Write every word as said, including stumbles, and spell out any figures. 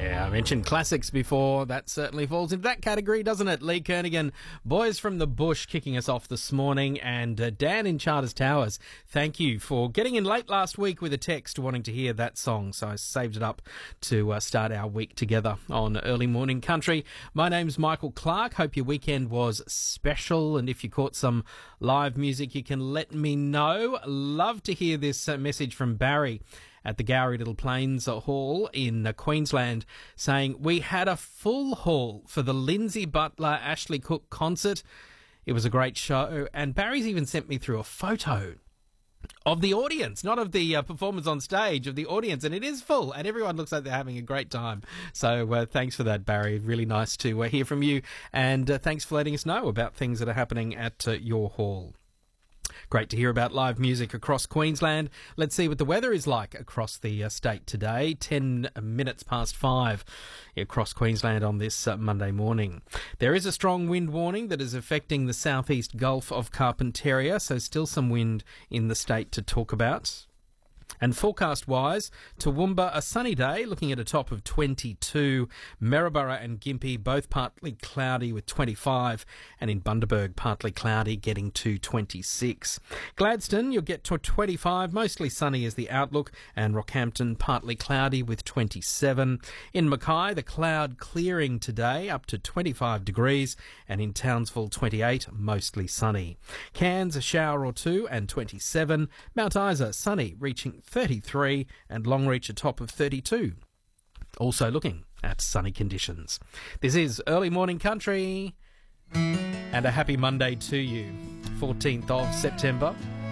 Yeah, I mentioned classics before. That certainly falls into that category, doesn't it? Lee Kernaghan, Boys from the Bush, kicking us off this morning. And uh, Dan in Charters Towers, thank you for getting in late last week with a text wanting to hear that song. So I saved it up to uh, start our week together on Early Morning Country. My name's Michael Clark. Hope your weekend was special. And if you caught some live music, you can let me know. Love to hear this uh, message from Barry at the Gowrie Little Plains Hall in uh, Queensland, saying, we had a full hall for the Lindsay Butler Ashley Cook concert. It was a great show, and Barry's even sent me through a photo of the audience, not of the uh, performers on stage, of the audience, and it is full, and everyone looks like they're having a great time. So uh, thanks for that, Barry. Really nice to uh, hear from you, and uh, thanks for letting us know about things that are happening at uh, your hall. Great to hear about live music across Queensland. Let's see what the weather is like across the uh, state today. Ten minutes past five across Queensland on this uh, Monday morning. There is a strong wind warning that is affecting the southeast Gulf of Carpentaria, so still some wind in the state to talk about. And forecast-wise, Toowoomba, a sunny day, looking at a top of twenty-two. Maryborough and Gympie, both partly cloudy with twenty-five. And in Bundaberg, partly cloudy, getting to twenty-six. Gladstone, you'll get to twenty-five, mostly sunny is the outlook. And Rockhampton, partly cloudy with twenty-seven. In Mackay, the cloud clearing today, up to twenty-five degrees. And in Townsville, twenty-eight, mostly sunny. Cairns, a shower or two, and twenty-seven. Mount Isa, sunny, reaching thirty-three, and Longreach a top of thirty-two. Also looking at sunny conditions. This is Early Morning Country, and a happy Monday to you. fourteenth of September.